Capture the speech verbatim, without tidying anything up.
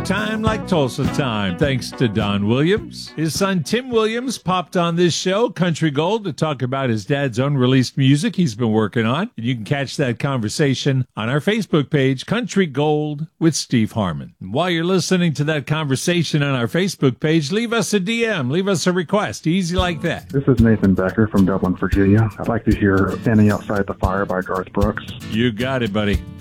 time like Tulsa time, thanks to Don Williams. His son Tim Williams popped on this show, Country Gold, to talk about his dad's unreleased music he's been working on. And you can catch that conversation on our Facebook page, Country Gold with Steve Harmon. And while you're listening to that conversation on our Facebook page, leave us a D M, leave us a request, easy like that. This is Nathan Becker from Dublin, Virginia. I'd like to hear Standing Outside the Fire by Garth Brooks. You got it, buddy.